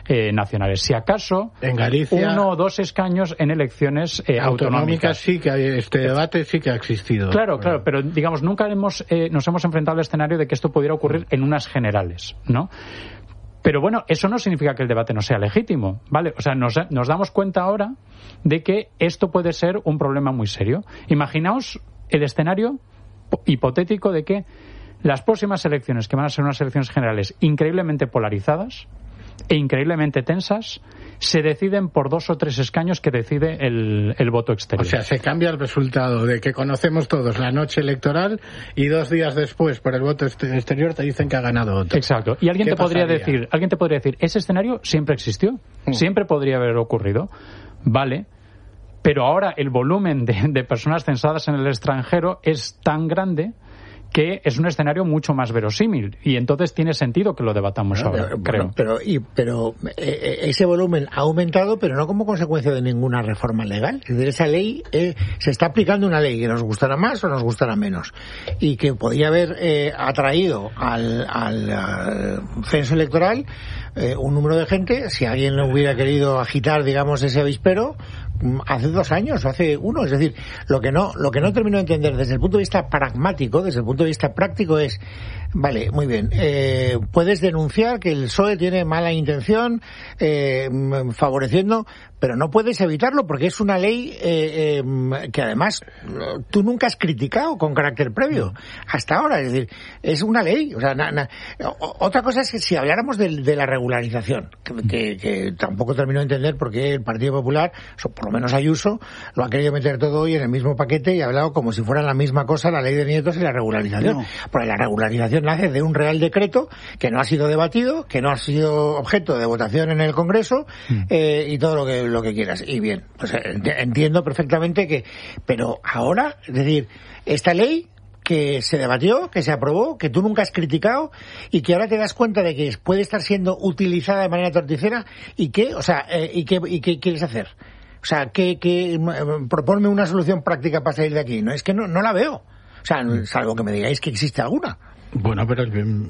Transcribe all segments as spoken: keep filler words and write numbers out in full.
eh, nacionales. Si acaso, en Galicia, uno o dos escaños en elecciones eh, autonómicas. Sí que hay, este debate sí que ha existido. Claro, claro, pero digamos, nunca hemos, eh, nos hemos enfrentado al escenario de que esto pudiera ocurrir en unas generales, ¿no? Pero bueno, eso no significa que el debate no sea legítimo, ¿vale? O sea, nos, nos damos cuenta ahora de que esto puede ser un problema muy serio. Imaginaos el escenario hipotético de que las próximas elecciones, que van a ser unas elecciones generales increíblemente polarizadas e increíblemente tensas, se deciden por dos o tres escaños que decide el, el voto exterior. O sea, se cambia el resultado de que conocemos todos la noche electoral y dos días después por el voto exterior te dicen que ha ganado otro. Exacto. Y alguien te podría decir, alguien te podría decir, ese escenario siempre existió, mm. siempre podría haber ocurrido. Vale, pero ahora el volumen de, de personas censadas en el extranjero es tan grande que es un escenario mucho más verosímil y entonces tiene sentido que lo debatamos bueno, ahora, pero, creo. Bueno, pero y, pero eh, ese volumen ha aumentado, pero no como consecuencia de ninguna reforma legal. Es decir, esa ley, eh, se está aplicando una ley que nos gustará más o nos gustará menos y que podía haber eh, atraído al, al, al censo electoral eh, un número de gente, si alguien hubiera querido agitar, digamos, ese avispero, hace dos años o hace uno. Es decir, lo que no lo que no termino de entender desde el punto de vista pragmático, desde el punto de vista práctico es, vale, muy bien, eh, puedes denunciar que el P S O E tiene mala intención eh, favoreciendo, pero no puedes evitarlo porque es una ley eh, eh, que además tú nunca has criticado con carácter previo hasta ahora. Es decir, es una ley. O sea, na, na, otra cosa es que si habláramos de, de la regularización, que, que, que tampoco termino de entender por qué el Partido Popular, por lo menos Ayuso, lo ha querido meter todo hoy en el mismo paquete y ha hablado como si fueran la misma cosa la ley de nietos y la regularización. No. Porque la regularización nace de un real decreto que no ha sido debatido, que no ha sido objeto de votación en el Congreso mm. eh, y todo lo que lo que quieras. Y bien, pues entiendo perfectamente que, pero ahora, es decir, esta ley que se debatió, que se aprobó, que tú nunca has criticado y que ahora te das cuenta de que puede estar siendo utilizada de manera torticera y que, o sea, eh, y qué y qué quieres hacer. O sea, que, que proponme una solución práctica para salir de aquí. No, es que no, no la veo. O sea, salvo que me digáis que existe alguna. Bueno, pero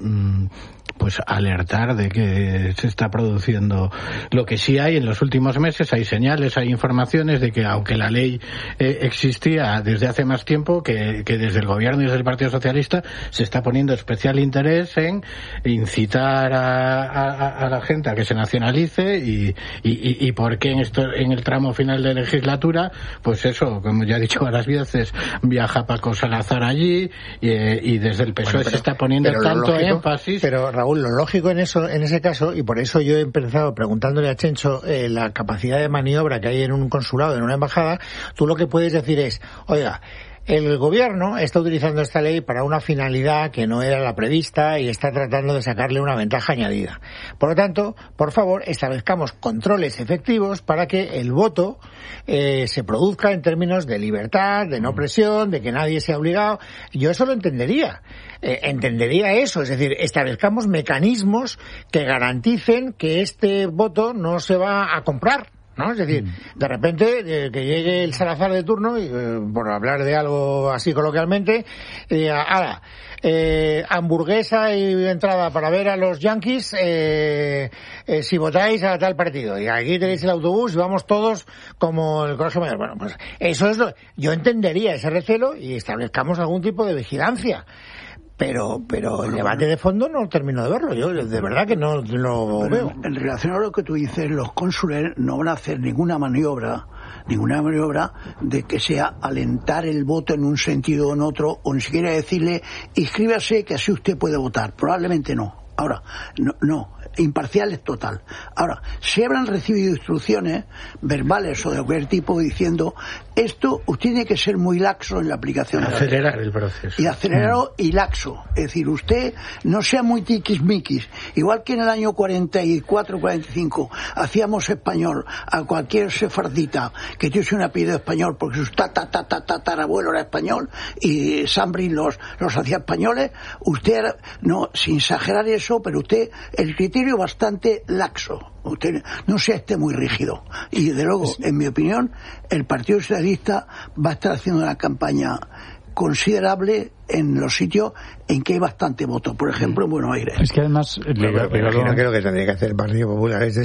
pues alertar de que se está produciendo lo que sí hay en los últimos meses. Hay señales, hay informaciones de que aunque la ley eh, existía desde hace más tiempo, que, que desde el gobierno y desde el Partido Socialista se está poniendo especial interés en incitar a, a, a la gente a que se nacionalice y, y, y por qué en esto en el tramo final de legislatura, pues eso, como ya he dicho varias veces, viaja Paco Salazar allí y, y desde el P S O E bueno, pero, se está poniendo tanto lógico, énfasis. Pero Raúl, lo lógico en eso, en ese caso, y por eso yo he empezado preguntándole a Chencho eh, la capacidad de maniobra que hay en un consulado, en una embajada, tú lo que puedes decir es, oiga, el gobierno está utilizando esta ley para una finalidad que no era la prevista y está tratando de sacarle una ventaja añadida. Por lo tanto, por favor, establezcamos controles efectivos para que el voto eh, se produzca en términos de libertad, de no presión, de que nadie sea obligado. Yo eso lo entendería. Eh, entendería eso. Es decir, establezcamos mecanismos que garanticen que este voto no se va a comprar, ¿no? Es decir, de repente eh, que llegue el Salazar de turno y eh, por hablar de algo así coloquialmente, eh, ahora eh, hamburguesa y entrada para ver a los Yankees eh, eh, si votáis a tal partido y aquí tenéis el autobús y vamos todos como el Colegio Mayor. Bueno, pues eso es lo, yo entendería ese recelo y establezcamos algún tipo de vigilancia. Pero pero el debate de fondo no termino de verlo. Yo de verdad que no lo veo. En relación a lo que tú dices, los cónsules no van a hacer ninguna maniobra, ninguna maniobra de que sea alentar el voto en un sentido o en otro, o ni siquiera decirle, inscríbase que así usted puede votar. Probablemente no. Ahora, no, no, imparcial es total. Ahora, si habrán recibido instrucciones verbales o de cualquier tipo diciendo, esto usted tiene que ser muy laxo en la aplicación. Acelerar el proceso. Y acelerarlo y laxo. Es decir, usted no sea muy tiquismiquis. Igual que en el año cuarenta y cuatro, cuarenta y cinco hacíamos español a cualquier sefardita que tuviese un apellido español porque su tata, tata, tatarabuelo era español y Sambrin los, los hacía españoles, usted, no, sin exagerar eso, pero usted, el criterio bastante laxo. Usted no sea esté muy rígido. Y desde luego, en mi opinión, el Partido Socialista va a estar haciendo una campaña considerable en los sitios en que hay bastante voto. Por ejemplo, en Buenos Aires. Es que además... No, pero, pero, pero, no creo que tendría que hacer el Partido Popular. Es